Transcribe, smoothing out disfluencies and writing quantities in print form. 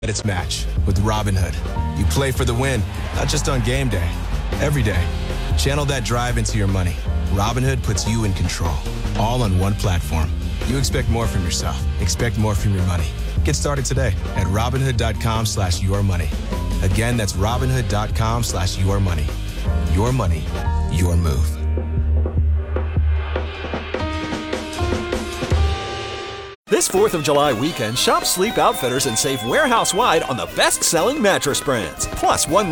Its match with Robinhood. You play for the win, not just on game day. Every day. Channel that drive into your money. Robinhood puts you in control. All on one platform. You expect more from yourself. Expect more from your money. Get started today at Robinhood.com/yourmoney. Again, that's Robinhood.com/yourmoney. Your money, your move. This 4th of July weekend, shop Sleep Outfitters and save warehouse-wide on the best-selling mattress brands. Plus, one